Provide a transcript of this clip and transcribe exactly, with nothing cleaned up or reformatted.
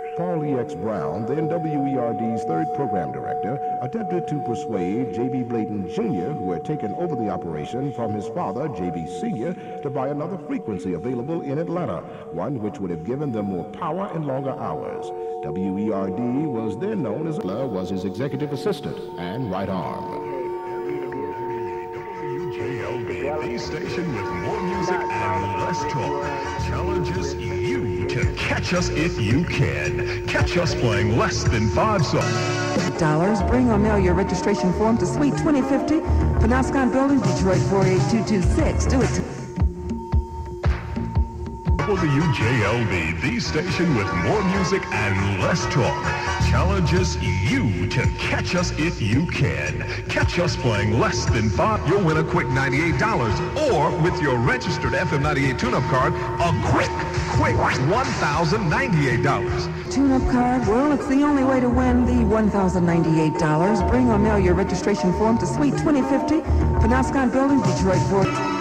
Paul E X. Brown, then W E R D's third program director, attempted to persuade J B. Blayton Junior, who had taken over the operation from his father, J B. Senior, to buy another frequency available in Atlanta, one which would have given them more power and longer hours. W E R D was then known as was his executive assistant and right arm. W J L B, the station with more music and less talk, challenges you to catch us if you can. Catch us playing less than five songs. Dollars. Bring or mail your registration form to Suite twenty fifty, Penobscot Building, Detroit four eight two two six. Do it. W J L B, the station with more music and less talk, challenges you to catch us if you can. Catch us playing less than five. You'll win a quick ninety-eight dollars, or with your registered F M ninety-eight tune-up card, a quick, quick one thousand ninety-eight dollars. Tune-up card? Well, it's the only way to win the one thousand ninety-eight dollars. Bring or mail your registration form to Suite twenty fifty, Penobscot Building, Detroit four.